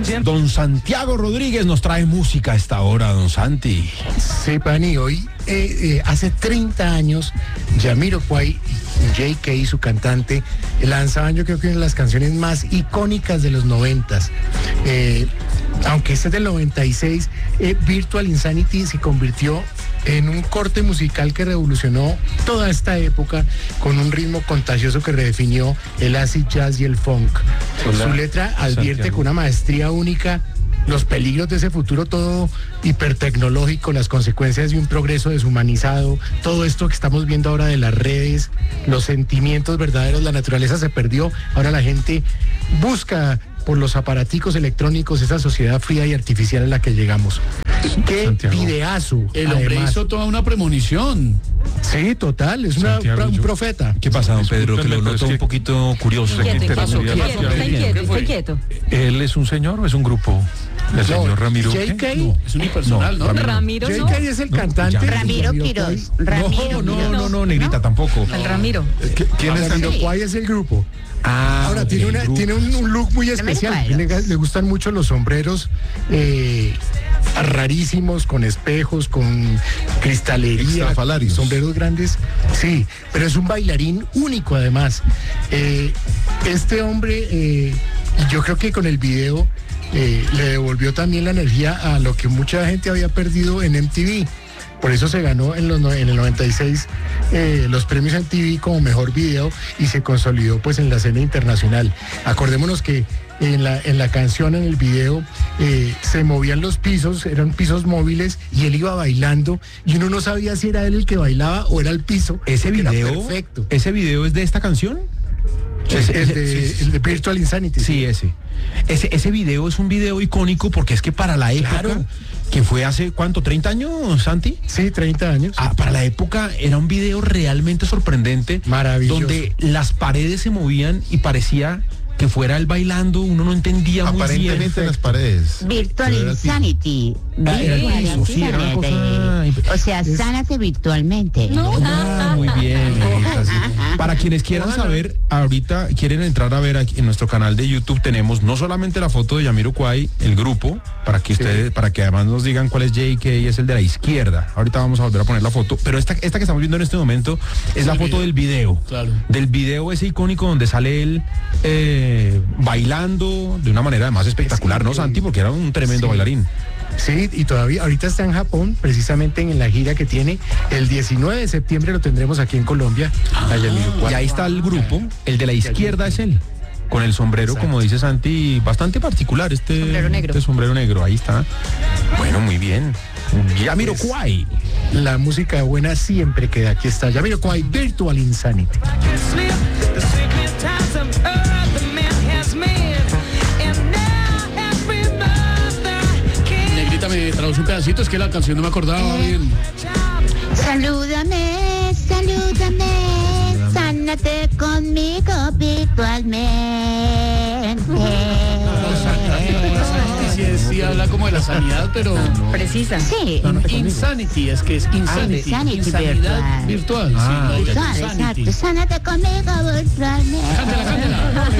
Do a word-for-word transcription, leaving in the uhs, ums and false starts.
Don Santiago Rodríguez nos trae música a esta hora, don Santi. Sí, Pani, hoy, eh, eh, hace treinta años, Jamiroquai y J K, su cantante, lanzaban yo creo que una de las canciones más icónicas de los noventas. Eh, aunque este es del noventa y seis, eh, Virtual Insanity se convirtió en un corte musical que revolucionó toda esta época con un ritmo contagioso que redefinió el acid jazz y el funk. Hola. Su letra advierte Santiago. Con una maestría única los peligros de ese futuro todo hipertecnológico, las consecuencias de un progreso deshumanizado, todo esto que estamos viendo ahora de las redes, los sentimientos verdaderos, la naturaleza se perdió, ahora la gente busca por los aparaticos electrónicos esa sociedad fría y artificial a la que llegamos. ¡Qué Santiago. Videazo! El hombre además hizo toda una premonición. Sí, total, es una, Santiago, un yo... profeta. ¿Qué pasa, don Pedro? Que lo noto un poquito curioso. Inquieto, ¿Qué pasó? inquieto, inquieto, está inquieto, está inquieto. ¿Él es un señor o es un grupo? ¿El No, señor Ramiro? J K, No, es unipersonal, ¿no? No, Ramiro no. J K es el No, cantante. ya. Ramiro Quiroz. Ramiro No, no, Quiroz. no, no, negrita, tampoco. El Ramiro. ¿Quién es Jamiroquai? Es el grupo. Ah, Ahora, ok, tiene, una, grupo. tiene un, un look muy especial. Le, le gustan mucho los sombreros eh, rarísimos, con espejos, con cristalería, Extrafalarios. sombreros grandes. Sí, pero es un bailarín único además. Eh, este hombre, eh, yo creo que con el video eh, le devolvió también la energía a lo que mucha gente había perdido en M T V. Por eso se ganó en, los, en el noventa y seis eh, los premios M T V como mejor video y se consolidó pues en la escena internacional. Acordémonos que en la, en la canción, en el video, eh, se movían los pisos, eran pisos móviles y él iba bailando y uno no sabía si era él el que bailaba o era el piso. Ese video, era perfecto. ¿Ese video es de esta canción? Es, Ese- el, ese- de, sí, sí. el de Virtual Insanity. Sí, ese. Ese, ese video es un video icónico porque es que para la época, Claro. que fue hace, ¿cuánto? ¿treinta años, Santi? Sí, treinta años. Ah, para la época era un video realmente sorprendente. Maravilloso. Donde las paredes se movían y parecía que fuera él bailando, uno no entendía muy bien. Aparentemente en las paredes. Virtual Pero era el piso. Insanity. Ah, era el Virtual piso, sí, era una cosa- Insanity. O sea, sánate virtualmente. No. Ah, muy bien, negrita, sí. Para quienes quieran saber, ahorita quieren entrar a ver aquí en nuestro canal de YouTube, tenemos no solamente la foto de Jamiroquai, el grupo, para que ustedes, para que además nos digan cuál es J K, es el de la izquierda. Ahorita vamos a volver a poner la foto, pero esta, esta que estamos viendo en este momento es la el foto video. del video. Claro. Del video ese icónico donde sale él eh, bailando de una manera además espectacular, ¿no, Santi? Porque era un tremendo Sí. bailarín. Sí, y todavía, ahorita está en Japón, precisamente en la gira que tiene. El diecinueve de septiembre lo tendremos aquí en Colombia. a Jamiroquai. Y ahí está el grupo, el de la izquierda es él, con el sombrero, Exacto. como dice Santi, bastante particular, este Sombrero negro. este sombrero negro, ahí está. Bueno, muy bien. Jamiroquai. La música buena siempre queda. Aquí está Jamiroquai, Virtual Insanity. Negrita, me traduce un pedacito, es que la canción no me acordaba bien. Salúdame, salúdame, sánate conmigo virtualmente. Sí, sí habla como de la sanidad, pero Precisa. Sí, Insanity, es que es Insanity, Insanity insanidad virtual. virtual. Ah, sí, no, ya virtual, es Insanity. exacto. Sánate conmigo virtualmente. Cántela, cántela.